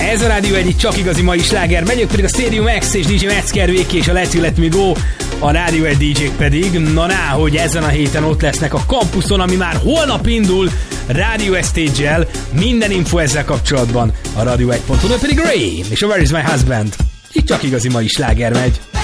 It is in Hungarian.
Ez a Rádió egy csak igazi mai sláger. Megyünk pedig a Stadium X és DJ Metzger Véki és a Let's Let Me Go. A Rádió egy DJ-k pedig, hogy ezen a héten ott lesznek a kampuszon, ami már holnap indul Rádió Stage-el. Minden info ezzel kapcsolatban a Radio 1.hu, pedig Ray és a Where Is My Husband. Itt csak igazi mai sláger megy.